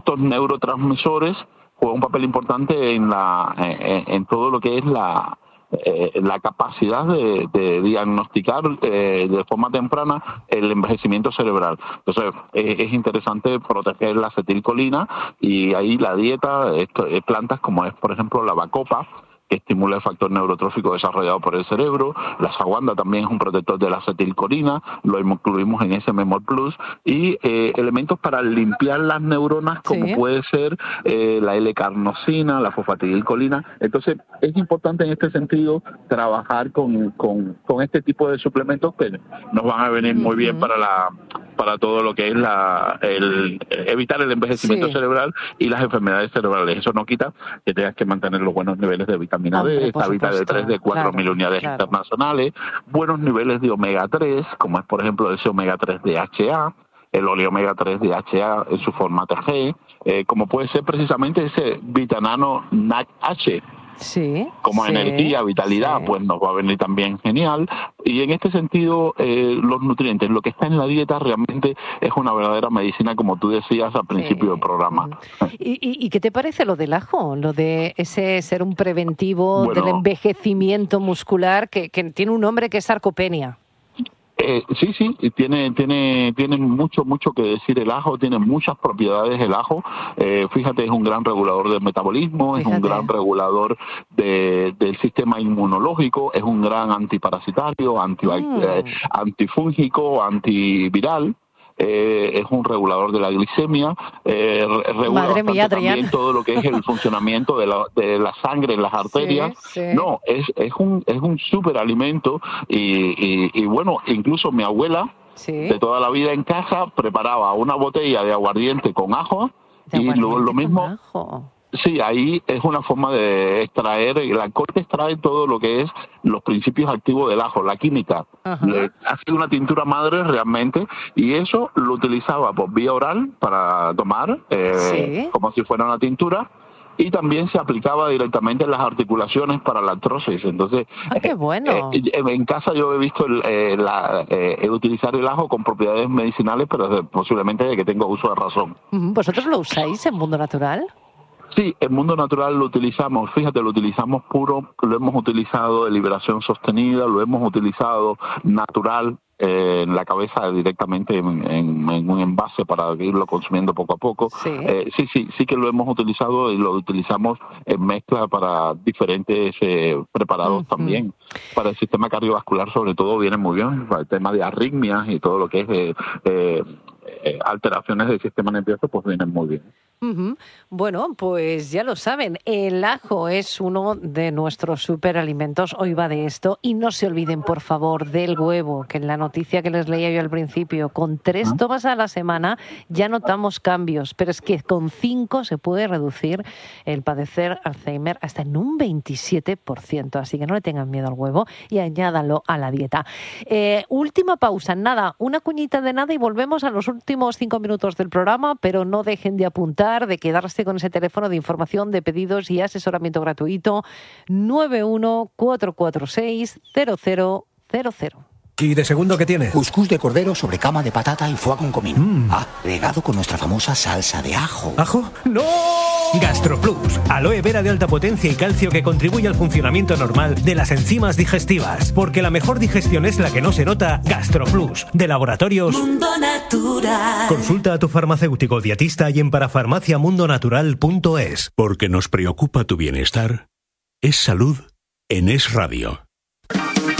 estos neurotransmisores juegan un papel importante en todo lo que es la capacidad de diagnosticar de forma temprana el envejecimiento cerebral. Entonces, es interesante proteger la acetilcolina, y ahí la dieta, plantas como es, por ejemplo, la bacopa, que estimula el factor neurotrófico desarrollado por el cerebro. La ashwagandha también es un protector de la acetilcolina, lo incluimos en ese Memor Plus, y elementos para limpiar las neuronas, como puede ser la L-carnosina, la fosfatidilcolina. Entonces, es importante en este sentido trabajar con este tipo de suplementos que nos van a venir muy bien para todo lo que es evitar el envejecimiento cerebral y las enfermedades cerebrales. Eso no quita que tengas que mantener los buenos niveles de vitamina D, esta vitamina D3 de 4.000 unidades internacionales, buenos niveles de omega 3, como es por ejemplo ese omega 3 DHA, el oleomega 3 DHA en su forma TG, como puede ser precisamente ese vitanano NAC-H, como energía, vitalidad, pues nos va a venir también genial. Y en este sentido, los nutrientes, lo que está en la dieta realmente es una verdadera medicina, como tú decías al principio del programa. ¿Y qué te parece lo del ajo? Lo de ese ser un preventivo del envejecimiento muscular, que tiene un nombre que es sarcopenia. Sí, tiene mucho que decir el ajo, tiene muchas propiedades el ajo. Fíjate, es un gran regulador del metabolismo, es un gran regulador del sistema inmunológico, es un gran antiparasitario, antifúngico, antiviral. Es un regulador de la glicemia, regula también todo lo que es el funcionamiento de la sangre en las arterias. No, es un superalimento, y bueno, incluso mi abuela de toda la vida en casa preparaba una botella de aguardiente con ajo, y lo mismo. Sí, ahí es una forma de extraer, el alcohol extrae todo lo que es los principios activos del ajo, la química. Hace una tintura madre realmente, y eso lo utilizaba por vía oral para tomar, como si fuera una tintura, y también se aplicaba directamente en las articulaciones para la artrosis. Entonces, ¡qué bueno! En casa yo he visto utilizar el ajo con propiedades medicinales, pero posiblemente de que tengo uso de razón. ¿Vosotros lo usáis en Mundo Natural? Sí, el Mundo Natural lo utilizamos, fíjate, lo utilizamos puro, lo hemos utilizado de liberación sostenida, lo hemos utilizado natural, en la cabeza directamente en un envase para irlo consumiendo poco a poco. Sí que lo hemos utilizado, y lo utilizamos en mezcla para diferentes preparados también. Para el sistema cardiovascular sobre todo viene muy bien, para el tema de arritmias y todo lo que es alteraciones del sistema nervioso, pues vienen muy bien. Bueno, pues ya lo saben, el ajo es uno de nuestros superalimentos. Hoy va de esto. Y no se olviden, por favor, del huevo, que en la noticia que les leía yo al principio, con 3 tomas a la semana ya notamos cambios, pero es que con 5 se puede reducir el padecer Alzheimer hasta en un 27%. Así que no le tengan miedo al huevo y añádanlo a la dieta. Última pausa, nada, una cuñita de nada, y volvemos a los últimos 5 minutos del programa, pero no dejen de apuntar, de quedarse con ese teléfono de información, de pedidos y asesoramiento gratuito 914460000. ¿Y de segundo qué tiene? Cuscús de cordero sobre cama de patata y foie con comino. Regado con nuestra famosa salsa de ajo. ¿Ajo? ¡No! GastroPlus, aloe vera de alta potencia y calcio que contribuye al funcionamiento normal de las enzimas digestivas. Porque la mejor digestión es la que no se nota. GastroPlus, de Laboratorios Mundo Natural. Consulta a tu farmacéutico dietista y en parafarmaciamundonatural.es. Porque nos preocupa tu bienestar. Es salud en Es Radio.